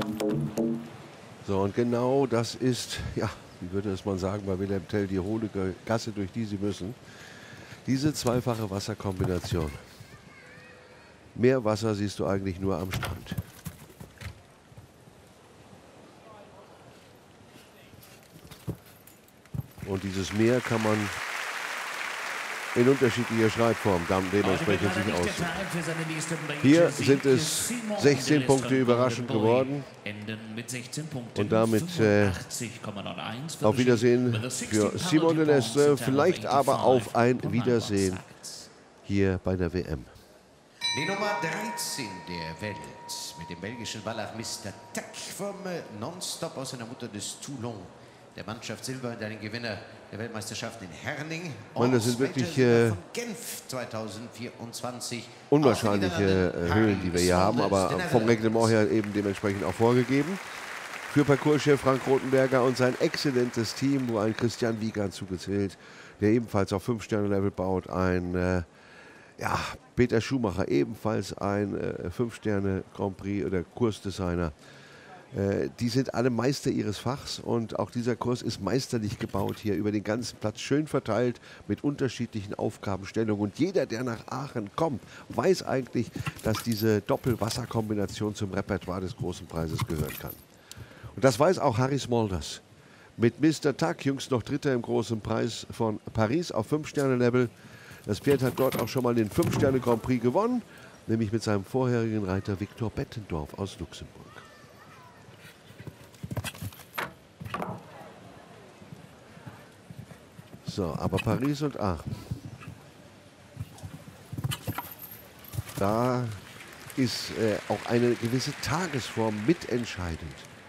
So, und genau das ist, ja, wie würde es man sagen, bei Wilhelm Tell, die hohle Gasse, durch die Sie müssen. Diese zweifache Wasserkombination. Mehr Wasser siehst du eigentlich nur am Strand. Und dieses Meer kann man in unterschiedlicher Schreibform dann dementsprechend sich aussuchen. Hier sind es 16 Punkte überraschend geworden. Und damit auf Wiedersehen für Simon Delestre, vielleicht aber auf ein Wiedersehen hier bei der WM. Die Nummer 13 der Welt mit dem belgischen Wallach Mr. Tack vom Nonstop aus seiner Mutter des Toulon. Der Mannschaft Silber und einen Gewinner der Weltmeisterschaft in Herning. Und das sind wirklich von Genf 2024. Unwahrscheinliche Höhen, die wir hier haben, aber vom Reglement her eben dementsprechend auch vorgegeben. Für Parcourschef Frank Rothenberger und sein exzellentes Team, wo ein Christian Wiegand zugezählt, der ebenfalls auf 5-Sterne-Level baut, ein Peter Schumacher, ebenfalls ein 5-Sterne-Grand Prix oder Kursdesigner. Die sind alle Meister ihres Fachs und auch dieser Kurs ist meisterlich gebaut hier über den ganzen Platz, schön verteilt mit unterschiedlichen Aufgabenstellungen. Und jeder, der nach Aachen kommt, weiß eigentlich, dass diese Doppelwasserkombination zum Repertoire des Großen Preises gehören kann. Und das weiß auch Harry Smulders. Mit Mr. Tack, jüngst noch Dritter im Großen Preis von Paris auf 5-Sterne-Level. Das Pferd hat dort auch schon mal den 5-Sterne-Grand Prix gewonnen, nämlich mit seinem vorherigen Reiter Viktor Bettendorf aus Luxemburg. So, aber Paris und Aachen. Da ist auch eine gewisse Tagesform mitentscheidend.